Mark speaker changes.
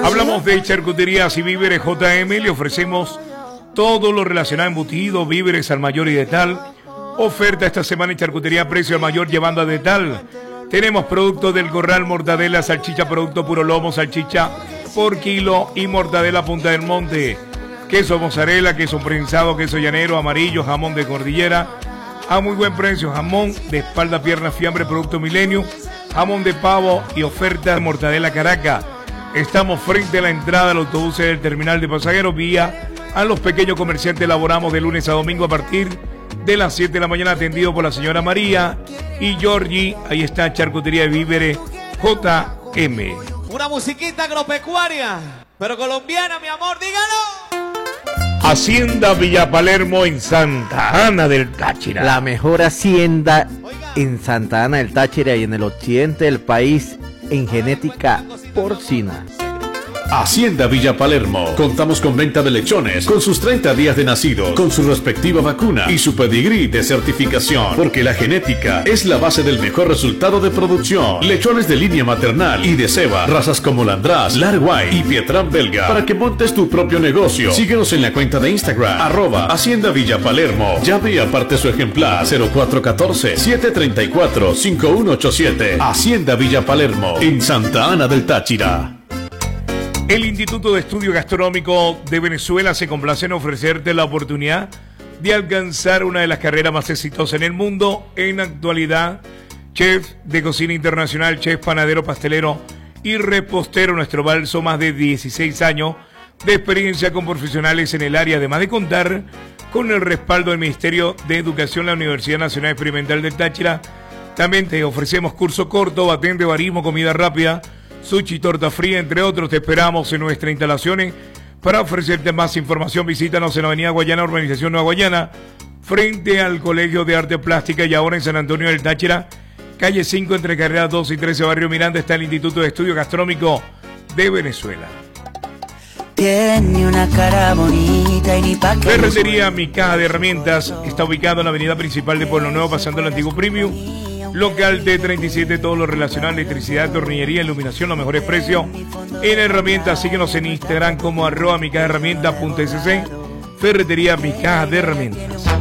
Speaker 1: Hablamos de charcuterías y víveres JM, le ofrecemos todo lo relacionado a embutidos, víveres al mayor y de tal. Oferta esta semana en charcutería, precio al mayor llevando a de tal. Tenemos productos del Corral, mortadela, salchicha, producto puro lomo, salchicha por kilo y mortadela Punta del Monte. Queso mozzarella, queso prensado, queso llanero, amarillo, jamón de cordillera. A muy buen precio, jamón de espalda, pierna, fiambre, producto Milenio, jamón de pavo y oferta de mortadela Caracas. Estamos frente a la entrada del autobús del terminal de pasajeros, vía a los pequeños comerciantes. Elaboramos de lunes a domingo a partir de las 7 de la mañana, atendido por la señora María y Georgie. Ahí está charcutería de víveres JM.
Speaker 2: Una musiquita agropecuaria, pero colombiana, mi amor, dígalo.
Speaker 1: Hacienda Villa Palermo en Santa Ana del Táchira.
Speaker 3: La mejor hacienda en Santa Ana del Táchira y en el occidente del país en genética porcina.
Speaker 4: Hacienda Villa Palermo. Contamos con venta de lechones con sus 30 días de nacidos, con su respectiva vacuna y su pedigrí de certificación, porque la genética es la base del mejor resultado de producción. Lechones de línea maternal y de ceba, razas como Landraz, Larguay y Pietran Belga, para que montes tu propio negocio. Síguenos en la cuenta de Instagram @Hacienda Villa Palermo. Llame y aparte su ejemplar 0414-734-5187. Hacienda Villa Palermo en Santa Ana del Táchira.
Speaker 1: El Instituto de Estudio Gastronómico de Venezuela se complace en ofrecerte la oportunidad de alcanzar una de las carreras más exitosas en el mundo. En actualidad, chef de cocina internacional, chef panadero, pastelero y repostero. Nuestro balso, más de 16 años de experiencia con profesionales en el área, además de contar con el respaldo del Ministerio de Educación, la Universidad Nacional Experimental del Táchira. También te ofrecemos curso corto, batén de barismo, comida rápida, sushi, torta fría, entre otros. Te esperamos en nuestras instalaciones. Para ofrecerte más información, visítanos en la avenida Guayana, urbanización Nueva Guayana, frente al Colegio de Arte Plástica, y ahora en San Antonio del Táchira, calle 5, entre carreras 2 y 13, barrio Miranda, está el Instituto de Estudio Gastronómico de Venezuela.
Speaker 5: Tiene una cara bonita y ni pa' que...
Speaker 1: Ferretería Mi Caja de Herramientas está ubicado en la avenida principal de Pueblo Nuevo, pasando el antiguo Premium. Local T37, todo lo relacionado a electricidad, tornillería, iluminación, los mejores precios en herramientas. Síguenos en Instagram como @micajaherramientas.sc. Ferretería Mi Caja de Herramientas.